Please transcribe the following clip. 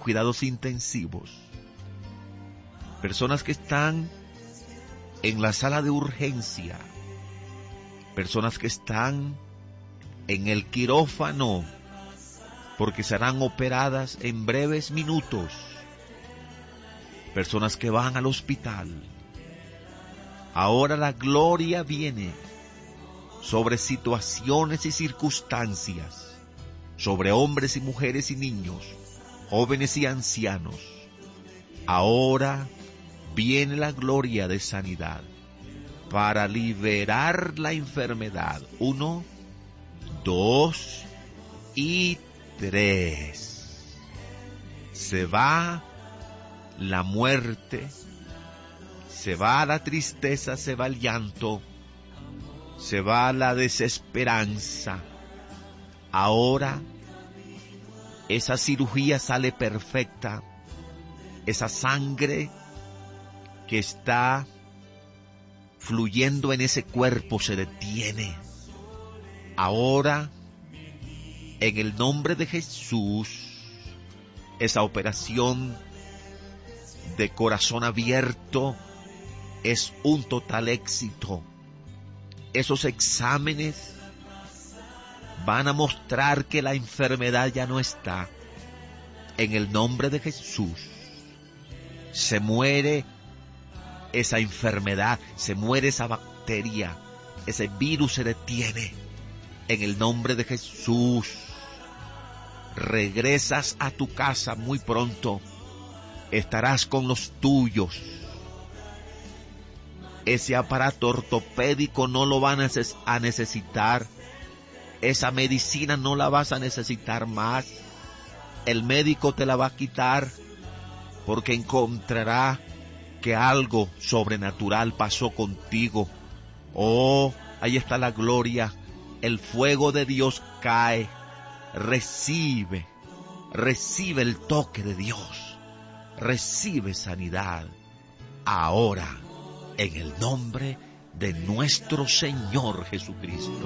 cuidados intensivos, personas que están en la sala de urgencia, personas que están en el quirófano, porque serán operadas en breves minutos, personas que van al hospital. Ahora la gloria viene sobre situaciones y circunstancias, sobre hombres y mujeres y niños, jóvenes y ancianos. Ahora viene la gloria de sanidad para liberar la enfermedad. 1, 2 y 3. Se va la muerte, se va la tristeza, se va el llanto, se va la desesperanza. Ahora esa cirugía sale perfecta. Esa sangre que está fluyendo en ese cuerpo se detiene. Ahora, en el nombre de Jesús, esa operación de corazón abierto es un total éxito. Esos exámenes van a mostrar que la enfermedad ya no está. En el nombre de Jesús, se muere esa enfermedad, se muere esa bacteria, ese virus se detiene. En el nombre de Jesús, regresas a tu casa muy pronto, estarás con los tuyos. Ese aparato ortopédico no lo van a necesitar, esa medicina no la vas a necesitar más, el médico te la va a quitar, porque encontrará que algo sobrenatural pasó contigo. Oh, ahí está la gloria. El fuego de Dios cae. Recibe el toque de Dios. Recibe sanidad. Ahora, en el nombre de nuestro Señor Jesucristo.